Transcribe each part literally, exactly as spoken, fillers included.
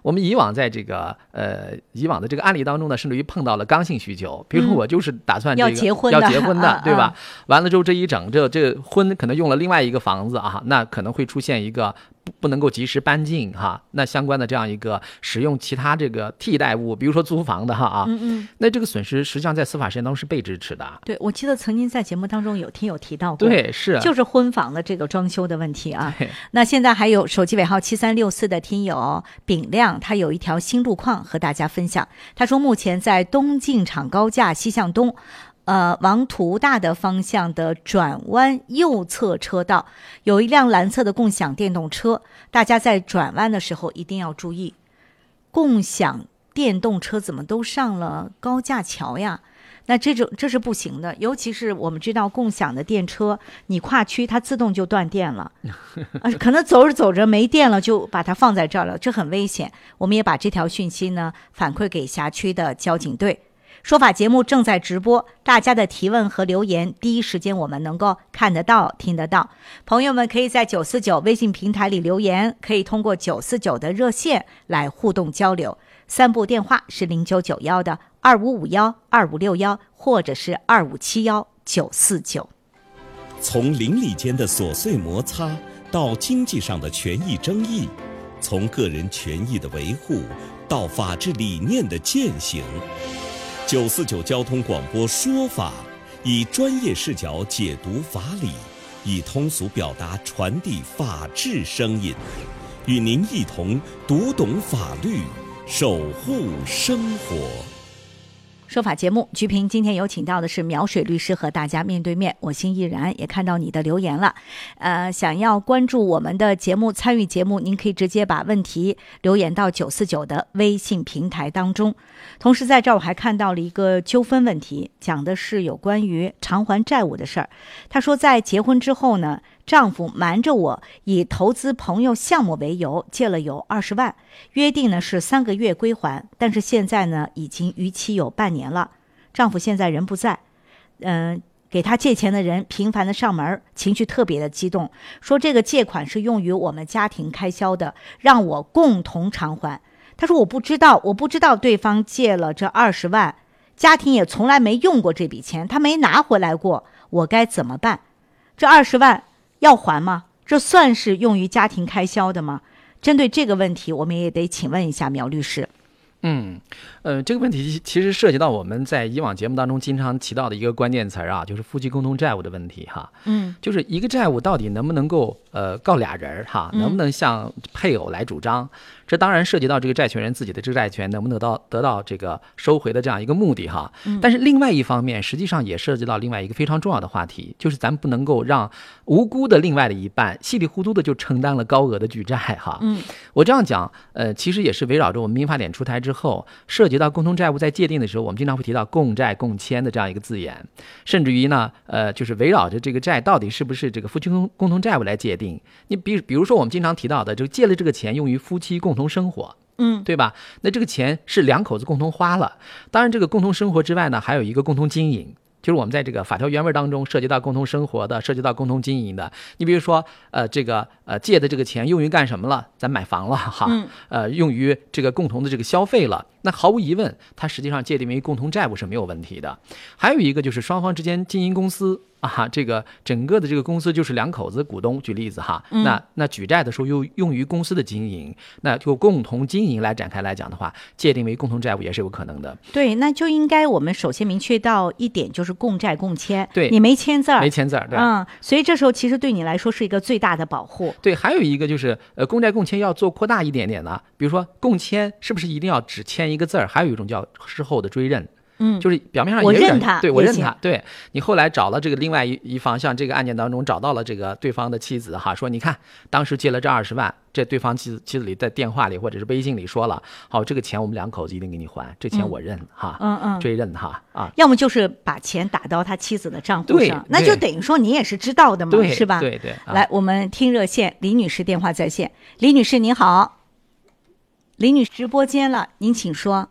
我们以往在这个呃以往的这个案例当中呢，甚至于碰到了刚性需求，比如说我就是打算、这个嗯、要结婚的， 要结婚的， 啊、 对吧？ 啊、 完了之后这一整这这婚可能用了另外一个房子啊，那可能会出现一个不不能够及时搬进哈，那相关的这样一个使用其他这个替代物，比如说租房的哈啊， 嗯嗯， 那这个损失实际上在司法实践当中是被支持的。 对，我记得曾经在节目当中有听友提到过， 对，是就是婚房的这个装修的问题啊。那现在还有手机尾号七三六四的听友秉亮，他有一条新路况和大家分享。他说，目前在东进场高架西向东。呃，往图大的方向的转弯右侧车道，有一辆蓝色的共享电动车，大家在转弯的时候一定要注意。共享电动车怎么都上了高架桥呀？那这种这是不行的，尤其是我们知道共享的电车，你跨区它自动就断电了，啊，可能走着走着没电了，就把它放在这儿了，这很危险。我们也把这条讯息呢反馈给辖区的交警队。说法节目正在直播，大家的提问和留言第一时间我们能够看得到听得到。朋友们可以在九四九微信平台里留言，可以通过九四九的热线来互动交流，三部电话是零九九幺的二五五幺二五六幺或者是二五七幺九四九。 从邻里间的琐碎摩擦到经济上的权益争议，从个人权益的维护到法治理念的践行，九四九交通广播说法，以专业视角解读法理，以通俗表达传递法治声音，与您一同读懂法律，守护生活。 说法节目，菊萍今天有请到的是苗水律师和大家面对面。我姓易然，也看到你的留言了。呃，想要关注我们的节目，参与节目，您可以直接把问题留言到九四九的微信平台当中。同时在这儿我还看到了一个纠纷问题，讲的是有关于偿还债务的事儿。他说在结婚之后呢，丈夫瞒着我，以投资朋友项目为由借了有二十万，约定呢是三个月归还，但是现在呢已经逾期有半年了。丈夫现在人不在，嗯、呃，给他借钱的人频繁的上门，情绪特别的激动，说这个借款是用于我们家庭开销的，让我共同偿还。他说我不知道，我不知道对方借了这二十万，家庭也从来没用过这笔钱，他没拿回来过，我该怎么办？这二十万要还吗？这算是用于家庭开销的吗？针对这个问题，我们也得请问一下苗律师。 嗯，呃，这个问题其实涉及到我们在以往节目当中经常提到的一个关键词啊，就是夫妻共同债务的问题哈。 嗯， 就是一个债务到底能不能够呃告俩人哈，能不能向配偶来主张？嗯，这当然涉及到这个债权人自己的这个债权能不能得到得到这个收回的这样一个目的哈。嗯，但是另外一方面，实际上也涉及到另外一个非常重要的话题，就是咱不能够让无辜的另外的一半稀里糊涂的就承担了高额的巨债哈。 嗯， 我这样讲，呃，其实也是围绕着我们民法典出台之后，涉及到共同债务在界定的时候，我们经常会提到共债共签的这样一个字眼，甚至于呢，呃，就是围绕着这个债到底是不是这个夫妻共同债务来界定。你比比如说我们经常提到的，就借了这个钱用于夫妻共同生活。 嗯， 对吧？那这个钱是两口子共同花了，当然这个共同生活之外呢，还有一个共同经营。就是我们在这个法条原文当中涉及到共同生活的，涉及到共同经营的。你比如说，呃，这个呃借的这个钱用于干什么了？咱买房了哈， 嗯、 呃，用于这个共同的这个消费了。那毫无疑问，它实际上界定为共同债务是没有问题的。还有一个就是双方之间经营公司啊，这个整个的这个公司就是两口子股东，举例子哈， 嗯、 那那举债的时候又用于公司的经营，那就共同经营来展开来讲的话，界定为共同债务也是有可能的。 对，那就应该我们首先明确到一点，就是共债共签。 对， 你没签字儿， 没签字儿，对， 嗯，所以这时候其实对你来说是一个最大的保护。 对，还有一个就是呃，共债共签要做扩大一点点的，比如说共签是不是一定要只签一个字儿？还有一种叫事后的追认。 嗯， 就是表面上也我有点认他， 对我认他，对你后来找了这个另外一一方，像这个案件当中找到了这个对方的妻子哈，说你看当时借了这二十万，这对方妻子妻子里在电话里或者是微信里说了，好，这个钱我们两口子一定给你还，这钱我认、嗯、哈， 嗯嗯， 追认哈啊， 要么就是把钱打到他妻子的账户上，那就等于说你也是知道的嘛， 对是吧？ 对对、啊， 来，我们听热线，李女士电话在线，李女士您好，李女士直播间了，您请说。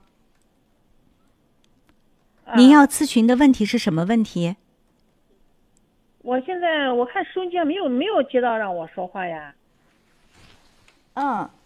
您要咨询的问题是什么问题？ 我现在我看收音机没有没有接到让我说话呀。 嗯，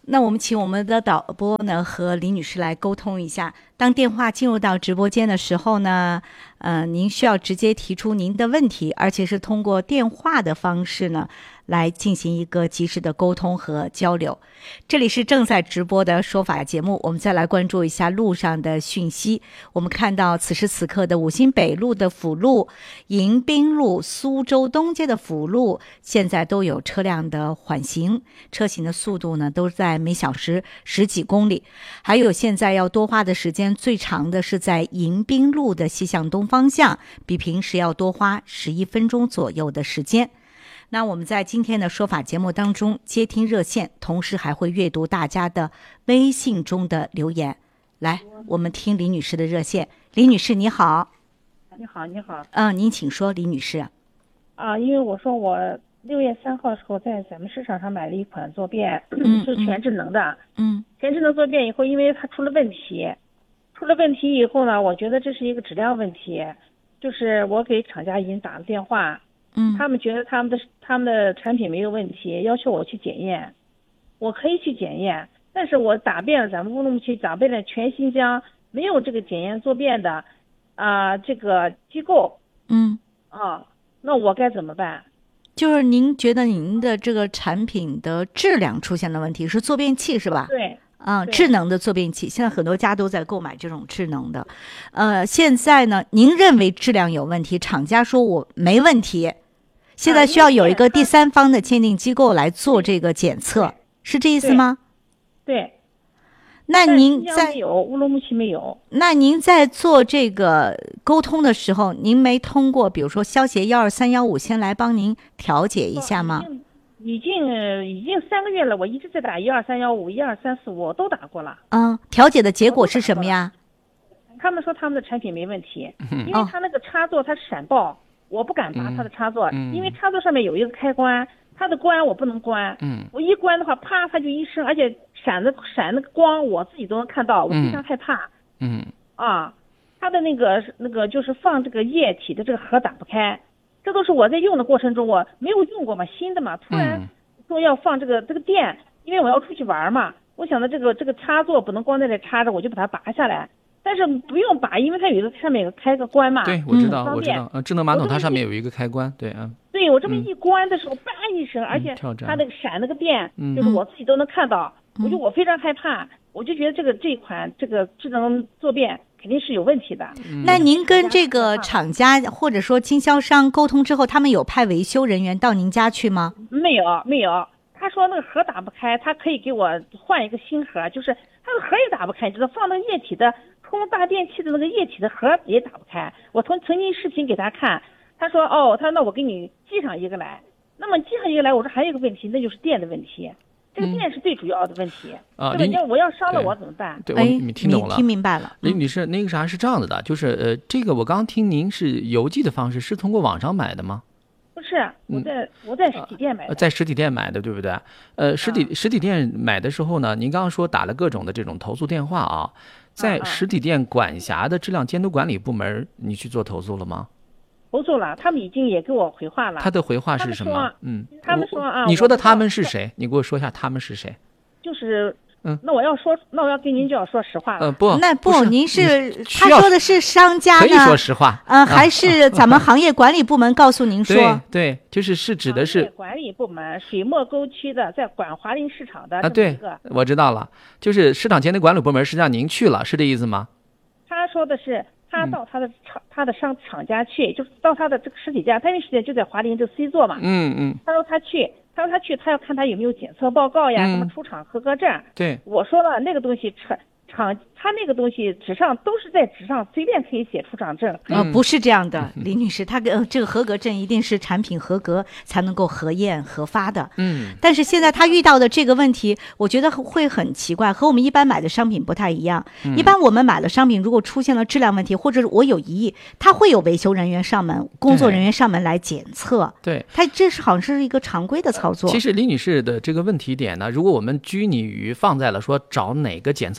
那我们请我们的导播呢和李女士来沟通一下。当电话进入到直播间的时候呢，呃，您需要直接提出您的问题，而且是通过电话的方式呢来进行一个及时的沟通和交流。这里是正在直播的说法节目，我们再来关注一下路上的讯息。我们看到此时此刻的五星北路的辅路、迎宾路、苏州东街的辅路现在都有车辆的缓行，车行的速度呢都在每小时十几公里。还有现在要多花的时间最长的是在迎宾路的西向东方向，比平时要多花十一分钟左右的时间。那我们在今天的说法节目当中接听热线，同时还会阅读大家的微信中的留言。来，我们听李女士的热线。李女士你好。 你好你好。 嗯，您请说，李女士。 啊，因为我说我六月三号的时候在咱们市场上买了一款坐便， 嗯是全智能的。 嗯。 全智能坐便以后，因为它出了问题，出了问题以后呢，我觉得这是一个质量问题，就是我给厂家已经打了电话。 嗯， 他们觉得他们的他们的产品没有问题，要求我去检验，我可以去检验，但是我打遍了咱们乌鲁木齐，打遍了全新疆，没有这个检验坐便的啊、呃、这个机构。 嗯啊，那我该怎么办？ 就是您觉得您的这个产品的质量出现了问题，是坐便器是吧？ 对。 嗯，智能的坐便器，现在很多家都在购买这种智能的。呃，现在呢，您认为质量有问题，厂家说我没问题，现在需要有一个第三方的鉴定机构来做这个检测，是这意思吗？ 对。 那您在有乌鲁木齐没有？ 那您在做这个沟通的时候，您没通过比如说消协幺二三幺五先来帮您调解一下吗？ 已经已经三个月了，我一直在打一二三幺五、一二三四五，都打过了。 嗯，调解的结果是什么呀？ 他们说他们的产品没问题，因为他那个插座它是闪爆，我不敢拔它的插座， 嗯、 因为插座上面有一个开关，它的关我不能关。 嗯， 我一关的话，啪，它就一声，而且闪的闪那个光，我自己都能看到，我非常害怕。 嗯。 啊，它的那个那个就是放这个液体的这个盒打不开。这都是我在用的过程中，我没有用过嘛，新的嘛，突然说要放这个、嗯、这个电，因为我要出去玩嘛，我想的这个这个插座不能光在这插着，我就把它拔下来，但是不用拔，因为它有一个上面有个开个关嘛。 对，我知道，嗯、我知道，呃，智能马桶它上面有一个开关，对啊。 对，我这么一关的时候，叭、嗯、一声，而且它那个闪那个电， 嗯、 就是我自己都能看到，嗯、我就我非常害怕，我就觉得这个这一款这个智能坐便肯定是有问题的。 那您跟这个厂家或者说经销商沟通之后，他们有派维修人员到您家去吗？ 没有，没有。他说那个盒打不开，他可以给我换一个新盒，就是他的盒也打不开，就是放那个液体的充大电器的那个液体的盒也打不开。我从曾经视频给他看，他说哦，他说那我给你寄上一个来。那么寄上一个来，我说还有一个问题，那就是电的问题。这个电是最主要的问题， 啊， 对吧？我要烧了我怎么办？ 对，我你听懂了， 你听明白了。 李女士，那个啥是这样子的，就是呃，这个我刚听您是邮寄的方式，是通过网上买的吗？ 不是，我在、嗯、我在实体店买的、 呃，在实体店买的，对不对？呃，实体、啊、实体店买的时候呢，您刚刚说打了各种的这种投诉电话啊，在实体店管辖的质量监督管理部门，你去做投诉了吗？ 投诉了，他们已经也给我回话了。 他的回话是什么？嗯， 他们说啊， 你说的他们是谁？你给我说一下他们是谁？ 就是，嗯，那我要说，那我要跟您就要说实话了。 呃，不， 那不， 您是他说的是商家呢？ 可以说实话。 呃，还是咱们行业管理部门告诉您说？ 对对，就是是指的是管理部门，水墨沟区的，在管华林市场的啊。对，我知道了，就是市场监督管理部门，实际上您去了，是这意思吗？ 他说的是。他到他的厂、嗯、他的商厂家去，就是到他的这个实体家，他因为实体就在华林这个 C 座嘛。 嗯嗯。 他说他去，他说他去，他要看他有没有检测报告呀， 嗯、 什么出厂合格证。 对。 我说了，那个东西厂厂他那个东西纸上都是在纸上随便可以写出厂证。 呃，不是这样的，李女士，他呃这个合格证一定是产品合格才能够核验核发的。 嗯。 但是现在他遇到的这个问题，我觉得会很奇怪，和我们一般买的商品不太一样。 嗯、 一般我们买了商品，如果出现了质量问题，或者是我有疑义，他会有维修人员上门、工作人员上门来检测。 对。 他这是好像是一个常规的操作。 其实李女士的这个问题点呢，如果我们拘泥于放在了说找哪个检测部门进行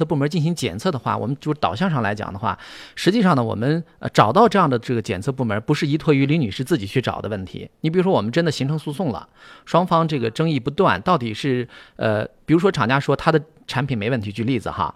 行检测的话，我们就导向上来讲的话，实际上呢，我们呃找到这样的这个检测部门，不是依托于李女士自己去找的问题。你比如说，我们真的形成诉讼了，双方这个争议不断，到底是呃，比如说厂家说他的产品没问题，举例子哈，